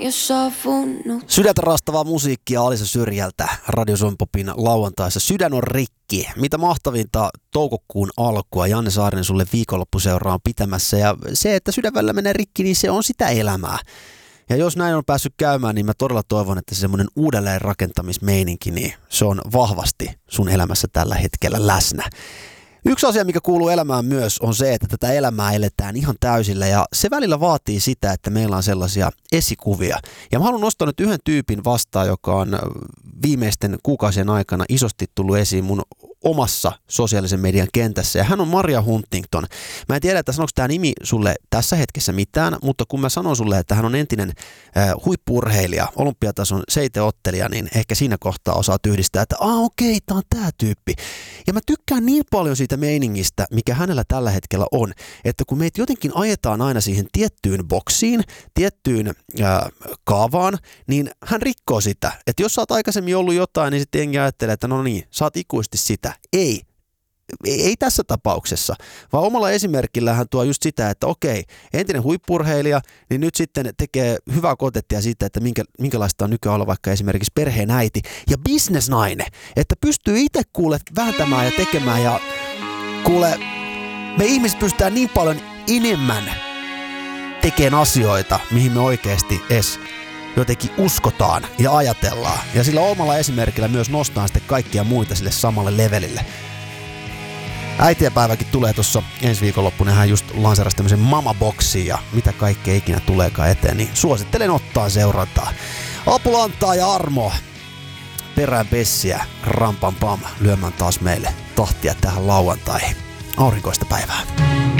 Sydäntä raastavaa musiikkia Alisa Syrjältä Radio Suomi Popin lauantaissa. Sydän on rikki. Mitä mahtavinta toukokuun alkua Janne Saarinen sulle viikonloppuseuraa on pitämässä. Ja se, että sydän välillä menee rikki, niin se on sitä elämää. Ja jos näin on päässyt käymään, niin mä todella toivon, että se semmoinen uudelleenrakentamismeininki, niin se on vahvasti sun elämässä tällä hetkellä läsnä. Yksi asia, mikä kuuluu elämään myös, on se, että tätä elämää eletään ihan täysillä ja se välillä vaatii sitä, että meillä on sellaisia esikuvia. Ja mä haluan nostaa nyt yhden tyypin vastaan, joka on viimeisten kuukausien aikana isosti tullut esiin mun omassa sosiaalisen median kentässä ja hän on Maria Huntington. Mä en tiedä, että sanoiko tämä nimi sulle tässä hetkessä mitään, mutta kun mä sanon sulle, että hän on entinen huippu-urheilija, olympiatason seiteottelija, niin ehkä siinä kohtaa osaat yhdistää, että okei, tää on tää tyyppi. Ja mä tykkään niin paljon siitä meiningistä, mikä hänellä tällä hetkellä on, että kun meitä jotenkin ajetaan aina siihen tiettyyn boksiin, tiettyyn kaavaan, niin hän rikkoo sitä. Että jos sä oot aikaisemmin ollut jotain, niin sitten jengi ajattelee, että no niin, sä oot ikuisesti sitä. Ei tässä tapauksessa, vaan omalla esimerkillä hän tuo just sitä, että okei, entinen huippurheilija, niin nyt sitten tekee hyvää kontentia siitä, että minkälaista on nykyään olla vaikka esimerkiksi perheenäiti ja bisnesnainen, että pystyy itse kuule vääntämään ja tekemään ja kuule, me ihmiset pystytään niin paljon enemmän tekemään asioita, mihin me oikeasti edes jotenkin uskotaan ja ajatellaan. Ja sillä omalla esimerkillä myös nostaa sitten kaikkia muita sille samalle levelille. Äitienpäiväkin tulee tuossa ensi viikonloppuna. Hän just lanserasi tämmöisen mama-boksiin ja mitä kaikkea ikinä tuleekaan eteen, niin suosittelen ottaa seurantaa. Apulantaa ja Armo perään pessiä, rampam pam, lyömään taas meille tahtia tähän lauantaihin. Aurinkoista päivää.